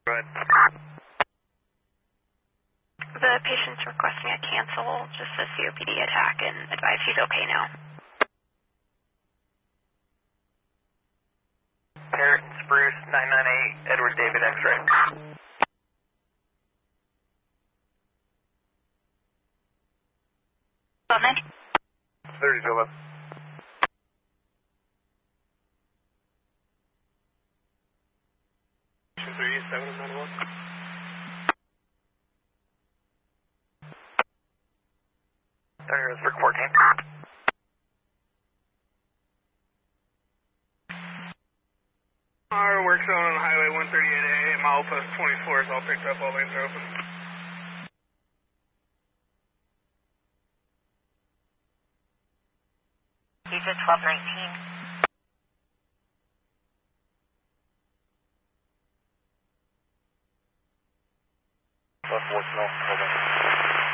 Go ahead. The patient's requesting a cancel, just a COPD attack, and advise he's okay now. Parrot Spruce 998, Edward David X-ray. Bowman? 30 to 11. There is for 14. Our work zone on Highway 138A, milepost 24 is all picked up, all lanes are open. He's at 1219. Left voicemail, hold on.